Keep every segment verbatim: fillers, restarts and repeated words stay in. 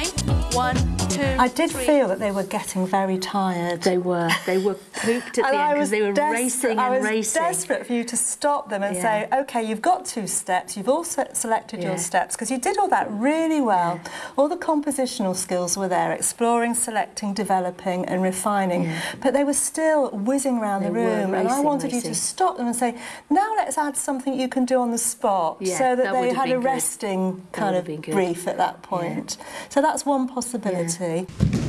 time. One, two, I did three. feel that they were getting very tired. They were. They were pooped at And the I end was because they were des- racing and I was racing. desperate for you to stop them and Yeah. say, OK, you've got two steps, you've all se selected Yeah. your steps, because you did all that really well. Yeah. All the compositional skills were there, exploring, selecting, developing and refining. Yeah. But they were still whizzing around They the were room. And I racing, wanted you racing. to stop them and say, now let's add something you can do on the spot. Yeah, so that, that they would have had been a good. resting That kind would of have been good. brief at that point. So that's one possibility.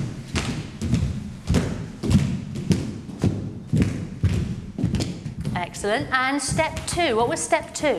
Excellent. And step two. What was step two?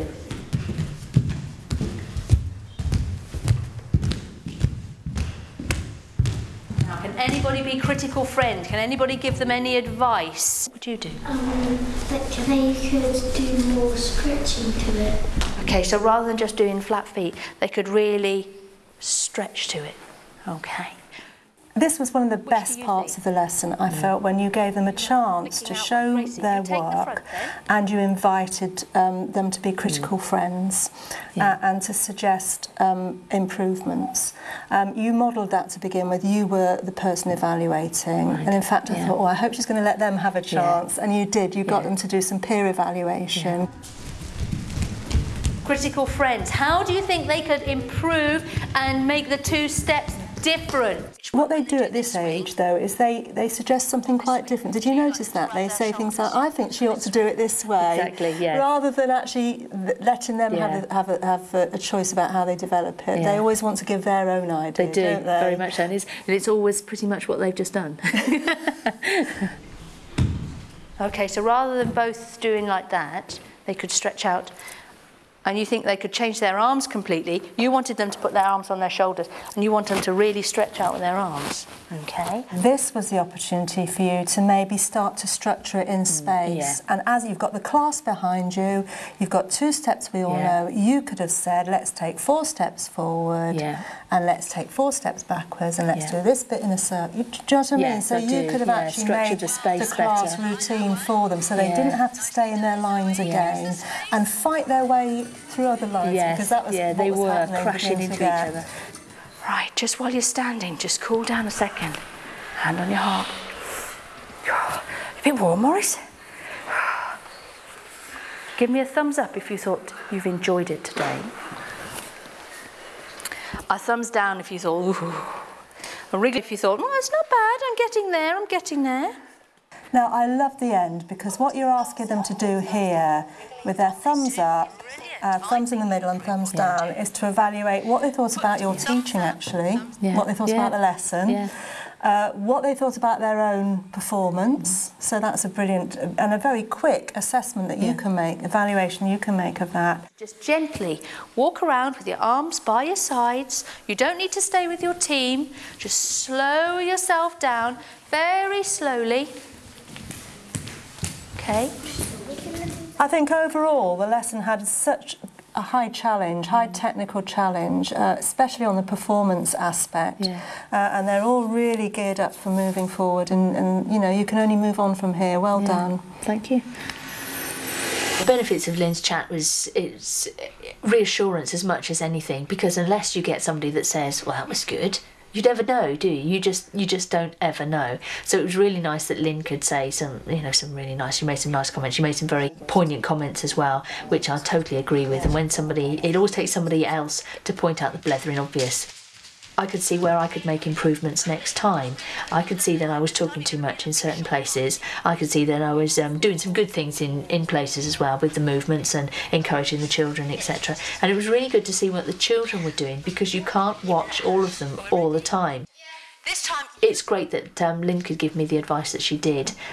Now, can anybody be critical friend? Can anybody give them any advice? What would you do? Um, that they could do more stretching to it. Okay, so rather than just doing flat feet, they could really stretch to it. Okay. This was one of the Which best do you parts think? of the lesson, I felt, when you gave them a chance to Picking out show what racing. their You take the front work then. and you invited um, them to be critical friends uh, and to suggest um, improvements. Um, you modelled that to begin with. You were the person evaluating. Right. And in fact, I Yeah. thought, oh, I hope she's going to let them have a chance. And you did. You got Yeah. them to do some peer evaluation. Critical friends. How do you think they could improve and make the two steps different? What they do at this age, though, is they, they suggest something quite different. Did you notice that? They say things like, I think she ought to do it this way. Exactly, yeah. Rather than actually letting them Yeah. have, a, have, a, have a, a choice about how they develop it. Yeah. They always want to give their own idea, They do, don't they? very much so. And it's, and it's always pretty much what they've just done. Okay, so rather than both doing like that, they could stretch out. And you think they could change their arms completely. You wanted them to put their arms on their shoulders and you want them to really stretch out with their arms. Okay. This was the opportunity for you to maybe start to structure it in space. yeah. And as you've got the class behind you, you've got two steps we all Yeah. know, you could have said, let's take four steps forward Yeah. and let's take four steps backwards and let's Yeah. do this bit in a circle. Do you know what I mean? Yes, so I you do, could have yeah, actually structured made the space class better. routine for them so they Yeah. didn't have to stay in their lines again Yes. and fight their way through other lines Yes, because that was yeah, what they was were happening. crashing Don't into each forget. other. Right, just while you're standing, just cool down a second. Hand on your heart. A bit warm, Maurice. Give me a thumbs up if you thought you've enjoyed it today. A thumbs down if you thought, ooh. A wriggle if you thought, oh, it's not bad, I'm getting there, I'm getting there. Now, I love the end because what you're asking them to do here with their thumbs up, uh, thumbs in the middle and thumbs down is to evaluate what they thought about your teaching, actually, Yeah. what they thought Yeah. about the lesson, Yeah. uh, what they thought about their own performance. So that's a brilliant and a very quick assessment that you Yeah. can make, evaluation you can make of that. Just gently walk around with your arms by your sides. You don't need to stay with your team. Just slow yourself down very slowly. Okay. I think overall the lesson had such a high challenge, high technical challenge, uh, especially on the performance aspect. Yeah. Uh, and they're all really geared up for moving forward and, and, you know, you can only move on from here. Well Yeah. done. Thank you. The benefits of Lynn's chat was it's reassurance as much as anything, because unless you get somebody that says, well, that was good, you never know, do you? You just you just don't ever know. So it was really nice that Lynn could say some, you know, some really nice. She made some nice comments. She made some very poignant comments as well, which I totally agree with. And when somebody, it always takes somebody else to point out the blethering obvious. I could see where I could make improvements next time. I could see that I was talking too much in certain places. I could see that I was um, doing some good things in, in places as well with the movements and encouraging the children, et cetera. And it was really good to see what the children were doing, because you can't watch all of them all the time. This time, it's great that um, Lynn could give me the advice that she did,